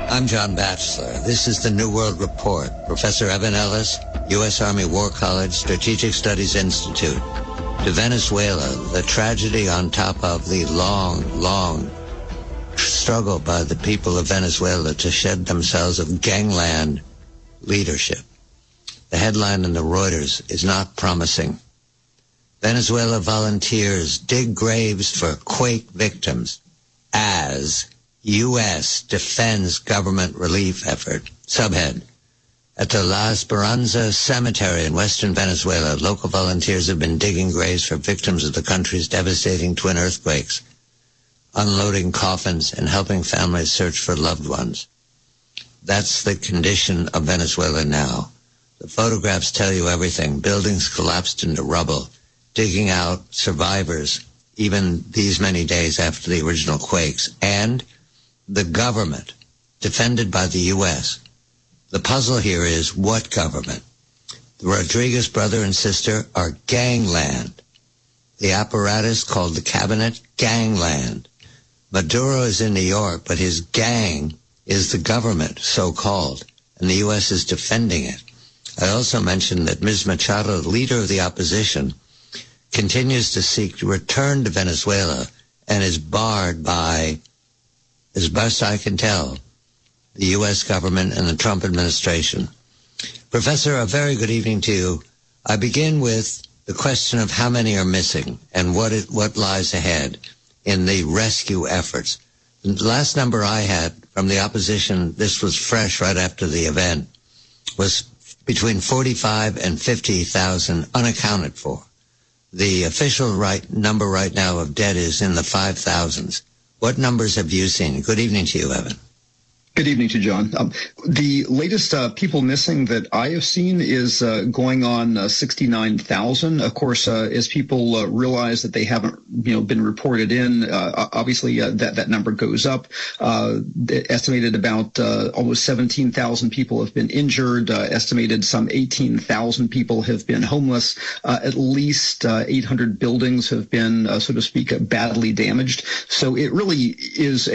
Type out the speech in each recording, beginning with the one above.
I'm John Batchelor. This is the New World Report. Professor Evan Ellis, U.S. Army War College Strategic Studies Institute. To Venezuela, the tragedy on top of the long struggle by the people of Venezuela to shed themselves of gangland leadership. The headline in the Reuters is not promising. Venezuela volunteers dig graves for quake victims as U.S. defends government relief effort. Subhead. At the La Esperanza Cemetery in western Venezuela, local volunteers have been digging graves for victims of the country's devastating twin earthquakes, unloading coffins and helping families search for loved ones. That's the condition of Venezuela now. The photographs tell you everything. Buildings collapsed into rubble, digging out survivors even these many days after the original quakes. And the government, defended by the U.S. The puzzle here is what government? The Rodriguez brother and sister are gangland. The apparatus called the cabinet, gangland. Maduro is in New York, but his gang is the government, so-called, and the U.S. is defending it. I also mentioned that Ms. Machado, leader of the opposition, continues to seek to return to Venezuela and is barred by, as best I can tell, the U.S. government and the Trump administration. Professor, a very good evening to you. I begin with the question of how many are missing and what lies ahead in the rescue efforts. The last number I had from the opposition, this was fresh right after the event, was between 45 and 50,000 unaccounted for. The official number right now of dead is in the 5,000s. What numbers have you seen? Good evening to you, Evan. Good evening to John. The latest people missing that I have seen is going on 69,000. Of course, as people realize that they haven't, been reported in, obviously that number goes up. Estimated about almost 17,000 people have been injured. Estimated some 18,000 people have been homeless. At least 800 buildings have been, so to speak, badly damaged. So it really is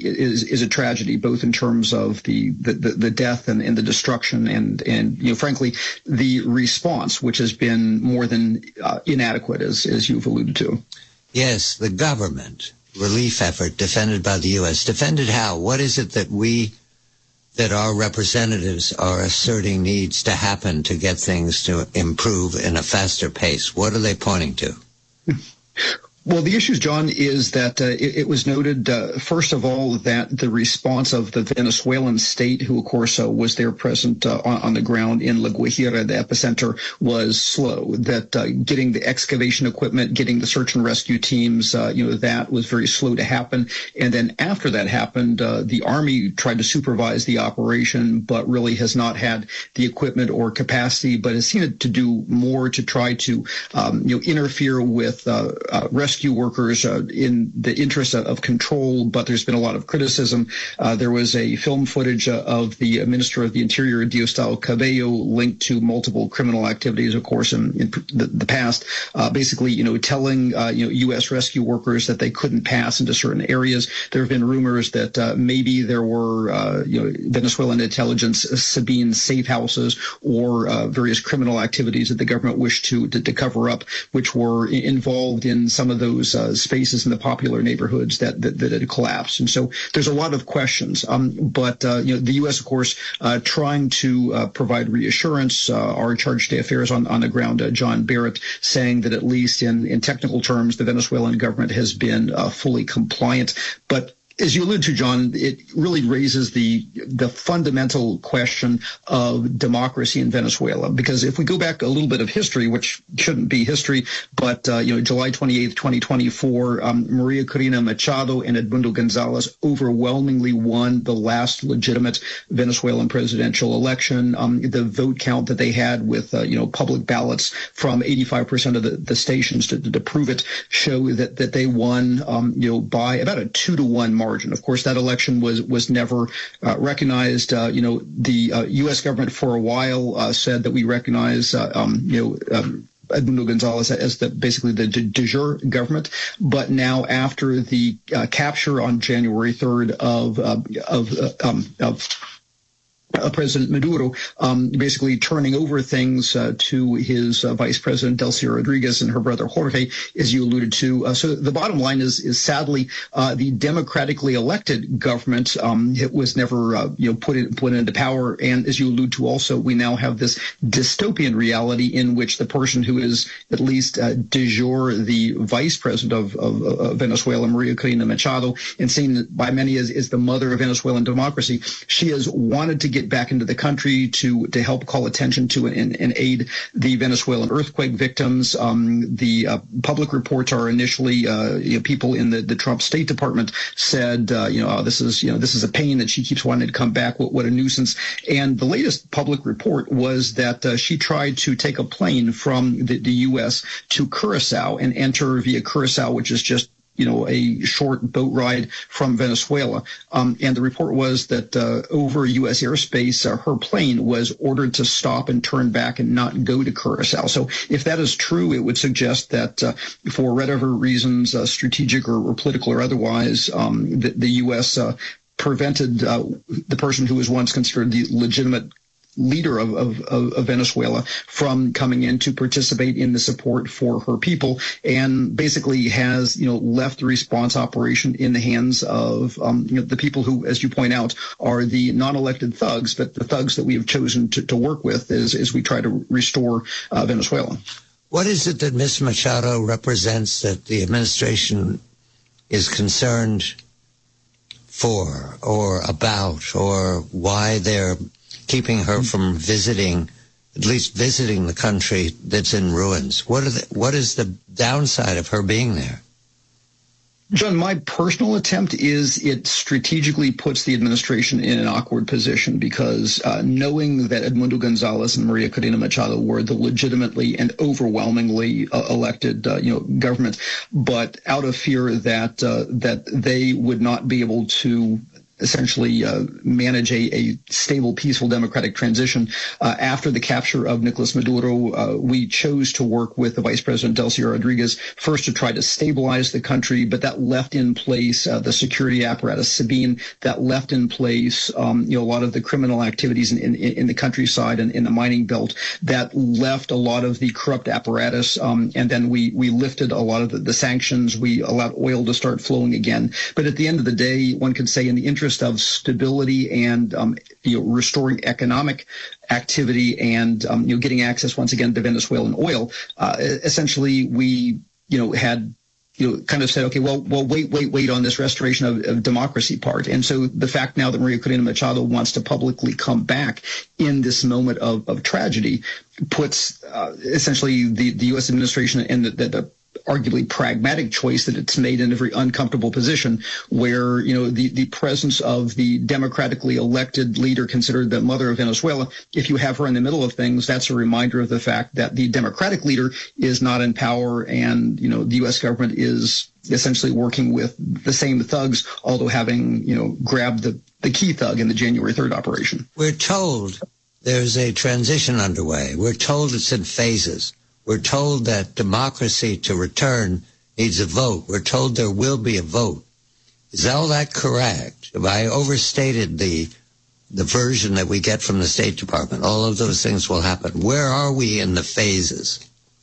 a tragedy, both in terms of the death and the destruction and frankly the response, which has been more than inadequate, as you've alluded to. Yes, the government relief effort defended by the U.S. Defended how? What is it that our representatives are asserting needs to happen to get things to improve in a faster pace? What are they pointing to? Well, the issue, John, is that it was noted, first of all, that the response of the Venezuelan state, who, of course, was there present on the ground in La Guajira, the epicenter, was slow. That getting the excavation equipment, getting the search and rescue teams, that was very slow to happen. And then after that happened, the Army tried to supervise the operation, but really has not had the equipment or capacity, but has seen it to do more to try to, interfere with rescue workers in the interest of control, but there's been a lot of criticism. There was a film footage of the Minister of the Interior, Diosdado Cabello, linked to multiple criminal activities, of course, in the past, basically, telling, U.S. rescue workers that they couldn't pass into certain areas. There have been rumors that maybe there were, Venezuelan intelligence Sabine safe houses or various criminal activities that the government wished to cover up, which were involved in some of those spaces in the popular neighborhoods that had collapsed. And so there's a lot of questions. But the U.S., of course, trying to provide reassurance. Our charge d'affaires on the ground, John Barrett, saying that at least in technical terms, the Venezuelan government has been fully compliant. But as you allude to, John, it really raises the fundamental question of democracy in Venezuela. Because if we go back a little bit of history, which shouldn't be history, but July 28th, 2024, Maria Corina Machado and Edmundo Gonzalez overwhelmingly won the last legitimate Venezuelan presidential election. The vote count that they had with public ballots from 85% of the stations to prove it show that they won by about a 2-to-1 margin. Of course, that election was never recognized. The U.S. government for a while said that we recognize Edmundo Gonzalez as basically the de jure government. But now, after the capture on January 3rd of President Maduro, basically turning over things to his vice president, Delcy Rodriguez, and her brother Jorge, as you alluded to. So the bottom line is sadly, the democratically elected government it was never put into power. And as you allude to also, we now have this dystopian reality in which the person who is at least de jure the vice president of Venezuela, Maria Corina Machado, and seen by many as the mother of Venezuelan democracy, she has wanted to get back into the country to help call attention to and aid the Venezuelan earthquake victims. The public reports are initially people in the Trump State Department said this is a pain that she keeps wanting to come back. What a nuisance. And the latest public report was that she tried to take a plane from the U.S. to Curacao and enter via Curacao, which is just a short boat ride from Venezuela. And the report was that over U.S. airspace, her plane was ordered to stop and turn back and not go to Curacao. So if that is true, it would suggest that for whatever reasons, strategic or political or otherwise, the U.S. prevented the person who was once considered the legitimate leader of Venezuela from coming in to participate in the support for her people, and basically has left the response operation in the hands of the people who, as you point out, are the non-elected thugs, but the thugs that we have chosen to work with as we try to restore Venezuela. What is it that Ms. Machado represents that the administration is concerned for or about, or why they're keeping her from at least visiting the country that's in ruins? What is the downside of her being there? John, my personal attempt is it strategically puts the administration in an awkward position, because knowing that Edmundo Gonzalez and Maria Corina Machado were the legitimately and overwhelmingly elected government, but out of fear that they would not be able to essentially manage a stable, peaceful democratic transition. After the capture of Nicolas Maduro, we chose to work with the Vice President Delcy Rodriguez, first to try to stabilize the country, but that left in place the security apparatus, Sabine, that left in place a lot of the criminal activities in the countryside and in the mining belt, that left a lot of the corrupt apparatus, and then we lifted a lot of the sanctions. We allowed oil to start flowing again. But at the end of the day, one could say in the interest of stability and restoring economic activity and getting access once again to Venezuelan oil, essentially we had kind of said, okay, well, wait on this restoration of democracy part. And so the fact now that Maria Corina Machado wants to publicly come back in this moment of tragedy puts essentially the U.S. administration and the arguably pragmatic choice that it's made in a very uncomfortable position where, the presence of the democratically elected leader considered the mother of Venezuela, if you have her in the middle of things, that's a reminder of the fact that the democratic leader is not in power, and, the U.S. government is essentially working with the same thugs, although having, grabbed the key thug in the January 3rd operation. We're told there's a transition underway. We're told it's in phases. We're told that democracy to return needs a vote. We're told there will be a vote. Is all that correct? Have I overstated the version that we get from the State Department? All of those things will happen. Where are we in the phases?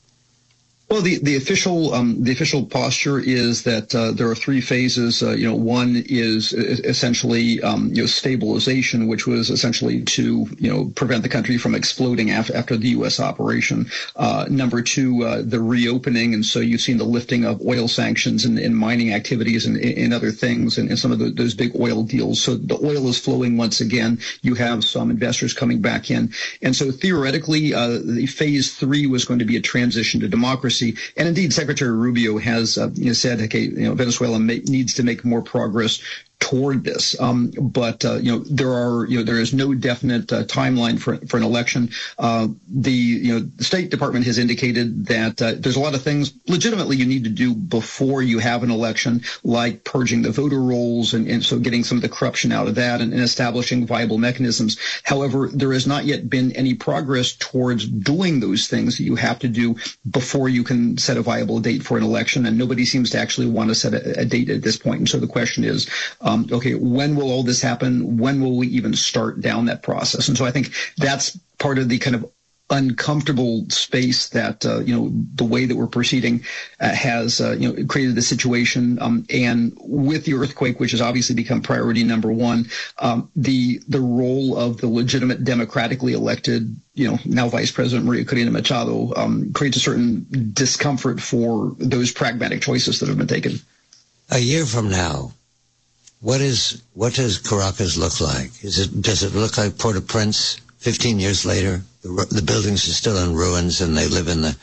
Well, the official posture is that there are three phases. One is essentially stabilization, which was essentially to prevent the country from exploding after the U.S. operation. Number two, the reopening, and so you've seen the lifting of oil sanctions and mining activities and other things, and some of those big oil deals. So the oil is flowing once again. You have some investors coming back in, and so theoretically, the phase three was going to be a transition to democracy. And indeed, Secretary Rubio has said, okay, Venezuela needs to make more progress toward this. But there is no definite timeline for an election. The State Department has indicated that there's a lot of things legitimately you need to do before you have an election, like purging the voter rolls and so getting some of the corruption out of that and establishing viable mechanisms. However, there has not yet been any progress towards doing those things that you have to do before you can set a viable date for an election, and nobody seems to actually want to set a date at this point. And so the question is, okay, when will all this happen? When will we even start down that process? And so I think that's part of the kind of uncomfortable space that the way that we're proceeding has created the situation. And with the earthquake, which has obviously become priority number one, the role of the legitimate democratically elected now Vice President Maria Corina Machado creates a certain discomfort for those pragmatic choices that have been taken. A year from now, what does Caracas look like? Does it look like Port-au-Prince 15 years later? The buildings are still in ruins, and they live in the